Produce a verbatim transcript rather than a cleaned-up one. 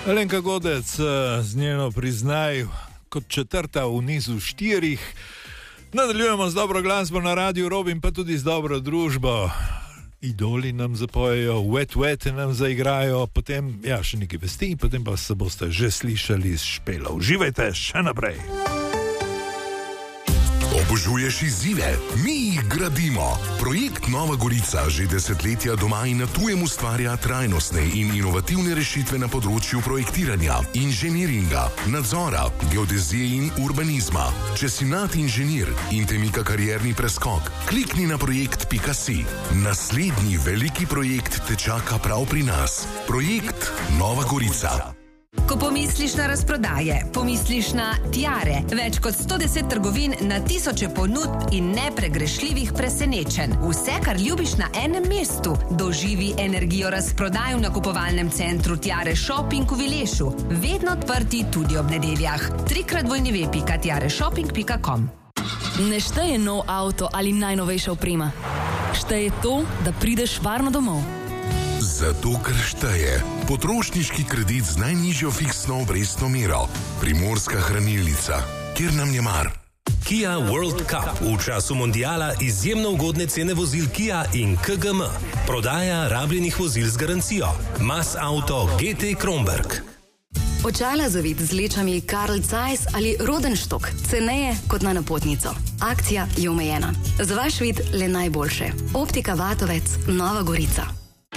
Alenka Godec z njeno Priznaj kot četrta v nizu štirih. Nadaljujemo z dobro glasbo na Radiu Rob in pa tudi z dobro družbo. Idoli nam zapojejo, Wet Wet nam zaigrajo, potem ja, še nekaj vesti, potem pa se boste že slišali z Špelo. Uživajte še naprej. Obožuješ izzive? Mi jih gradimo. Projekt Nova Gorica že desetletja doma in na tujem ustvarja trajnostne in inovativne rešitve na področju projektiranja, inženiringa, nadzora, geodezije in urbanizma. Če si nadinženir in te mika karierni preskok, klikni na projekt pika si. Naslednji veliki projekt te čaka prav pri nas. Projekt Nova Gorica. Ko pomisliš na razprodaje, pomisliš na Tiare. Več kot sto deset trgovin na tisoče ponudb in nepregrešljivih presenečenj. Vse, kar ljubiš na enem mestu. Doživi energijo razprodaj v nakupovalnem centru Tiare Shopping v Vilešu. Vedno odprti tudi ob nedeljah. trikrat dvojni ve pika tiare shopping pika com. Ne šteje nov avto ali najnovejša oprema. Šteje to, da prideš varno domov. Zato, ker šteje potrošniški kredit z najnižjo fiksno obrestno mero. Primorska hranilnica, kjer nam je mar. Kia World Cup. V času mondiala izjemno ugodne cene vozil Kia in K G M. Prodaja rabljenih vozil z garancijo. Mas Auto G T Kronberg. Očala za vid z lečami Carl Zeiss ali Rodenstock, ceneje kot na napotnico. Akcija je omejena. Za vaš vid le najboljše. Optika Vatovec, Nova Gorica.